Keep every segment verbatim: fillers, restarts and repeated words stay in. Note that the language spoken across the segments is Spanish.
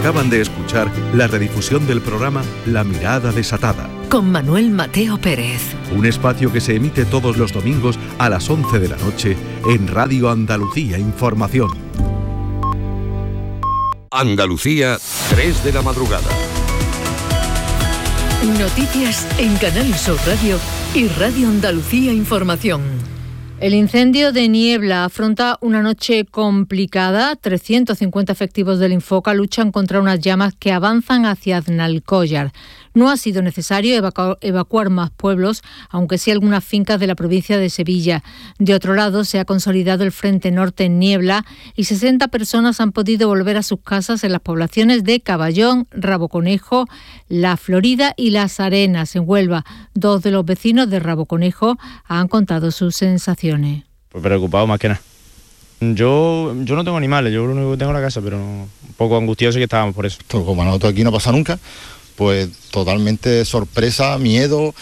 Acaban de escuchar la redifusión del programa La Mirada Desatada, con Manuel Mateo Pérez. Un espacio que se emite todos los domingos a las once de la noche en Radio Andalucía Información. Andalucía, tres de la madrugada. Noticias en Canal Sur Radio y Radio Andalucía Información. El incendio de Niebla afronta una noche complicada. trescientos cincuenta efectivos del Infoca luchan contra unas llamas que avanzan hacia Aznalcóllar. No ha sido necesario evacu- evacuar más pueblos, aunque sí algunas fincas de la provincia de Sevilla. De otro lado, se ha consolidado el frente norte en Niebla y sesenta personas han podido volver a sus casas en las poblaciones de Caballón, Raboconejo, La Florida y Las Arenas, en Huelva. Dos de los vecinos de Raboconejo han contado sus sensaciones. Pues preocupado más que nada. Yo, yo no tengo animales, yo lo único que tengo es la casa, pero un poco angustioso que estábamos por eso. Como nosotros aquí no pasa nunca, pues totalmente sorpresa, miedo,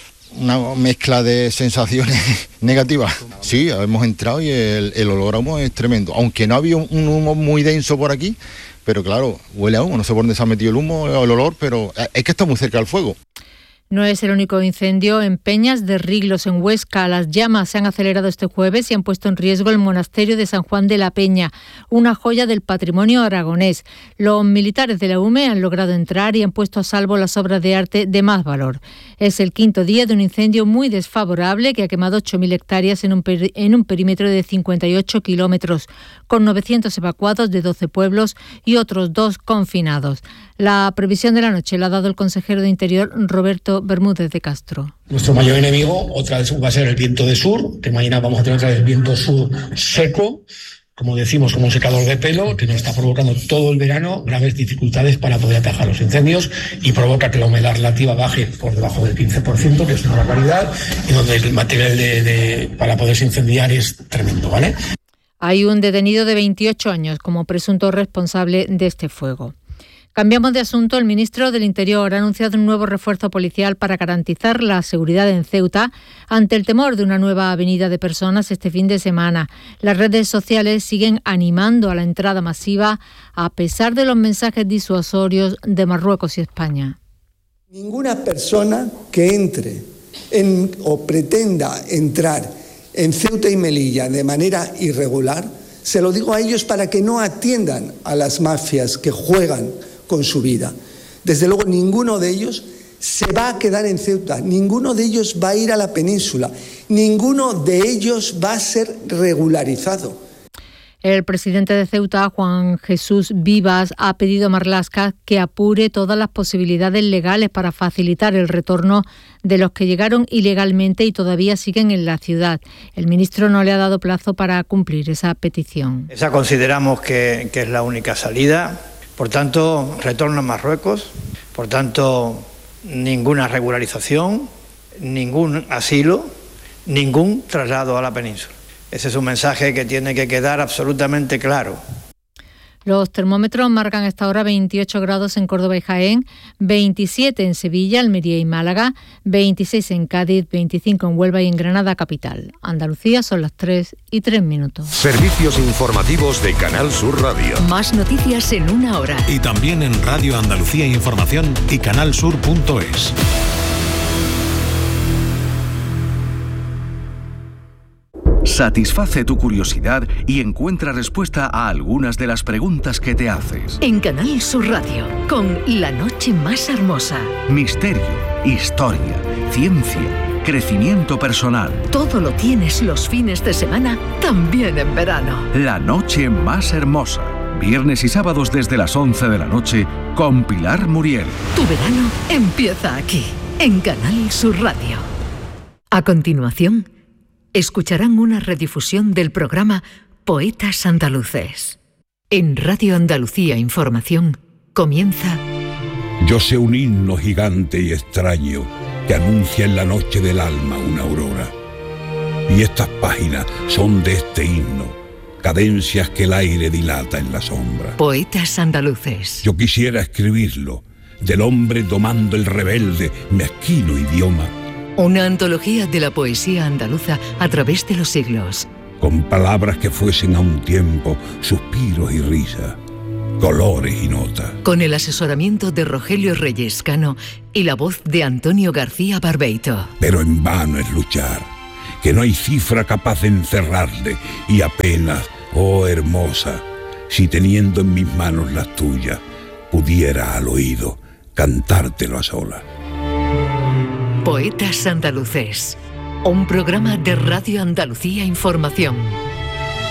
una mezcla de sensaciones negativas. Sí, hemos entrado y el, el olor a humo es tremendo, aunque no había un, un humo muy denso por aquí, pero claro, huele a humo, no sé por dónde se ha metido el humo o el olor, pero es que está muy cerca del fuego. No es el único incendio en Peñas de Riglos, en Huesca. Las llamas se han acelerado este jueves y han puesto en riesgo el monasterio de San Juan de la Peña, una joya del patrimonio aragonés. Los militares de la U M E han logrado entrar y han puesto a salvo las obras de arte de más valor. Es el quinto día de un incendio muy desfavorable que ha quemado ocho mil hectáreas en un, peri- en un perímetro de cincuenta y ocho kilómetros, con novecientos evacuados de doce pueblos y otros dos confinados. La previsión de la noche la ha dado el consejero de Interior, Roberto Bermúdez de Castro. Nuestro mayor enemigo otra vez va a ser el viento de sur, que mañana vamos a tener otra vez viento sur seco, como decimos, como un secador de pelo, que nos está provocando todo el verano graves dificultades para poder atajar los incendios y provoca que la humedad relativa baje por debajo del quince por ciento, que es una barbaridad, y donde el material de, de, para poderse incendiar es tremendo, ¿vale? Hay un detenido de veintiocho años como presunto responsable de este fuego. Cambiamos de asunto. El ministro del Interior ha anunciado un nuevo refuerzo policial para garantizar la seguridad en Ceuta ante el temor de una nueva avenida de personas este fin de semana. Las redes sociales siguen animando a la entrada masiva a pesar de los mensajes disuasorios de Marruecos y España. Ninguna persona que entre en, o pretenda entrar en Ceuta y Melilla de manera irregular, se lo digo a ellos para que no atiendan a las mafias que juegan con su vida. Desde luego, ninguno de ellos se va a quedar en Ceuta, ninguno de ellos va a ir a la península, ninguno de ellos va a ser regularizado. El presidente de Ceuta, Juan Jesús Vivas, ha pedido a Marlaska que apure todas las posibilidades legales para facilitar el retorno de los que llegaron ilegalmente y todavía siguen en la ciudad. El ministro no le ha dado plazo para cumplir esa petición. Esa consideramos que, que es la única salida. Por tanto, retorno a Marruecos. Por tanto, ninguna regularización, ningún asilo, ningún traslado a la península. Ese es un mensaje que tiene que quedar absolutamente claro. Los termómetros marcan hasta ahora veintiocho grados en Córdoba y Jaén, veintisiete en Sevilla, Almería y Málaga, veintiséis en Cádiz, veinticinco en Huelva y en Granada capital. Andalucía son las tres y tres minutos. Servicios informativos de Canal Sur Radio. Más noticias en una hora. Y también en Radio Andalucía Información y canalsur punto es. Satisface tu curiosidad y encuentra respuesta a algunas de las preguntas que te haces. En Canal Sur Radio, con La Noche Más Hermosa. Misterio, historia, ciencia, crecimiento personal. Todo lo tienes los fines de semana, también en verano. La Noche Más Hermosa. Viernes y sábados desde las once de la noche con Pilar Muriel. Tu verano empieza aquí, en Canal Sur Radio. A continuación, escucharán una redifusión del programa Poetas Andaluces. En Radio Andalucía Información comienza... Yo sé un himno gigante y extraño que anuncia en la noche del alma una aurora. Y estas páginas son de este himno, cadencias que el aire dilata en la sombra. Poetas Andaluces. Yo quisiera escribirlo, del hombre domando el rebelde, mezquino idioma. Una antología de la poesía andaluza a través de los siglos. Con palabras que fuesen a un tiempo suspiros y risas. colores y notas. Con el asesoramiento de Rogelio Reyes Cano y la voz de Antonio García Barbeito. Pero en vano es luchar, que no hay cifra capaz de encerrarle, y apenas, oh hermosa, si teniendo en mis manos las tuyas, pudiera al oído cantártelo a solas. Poetas Andaluces, un programa de Radio Andalucía Información.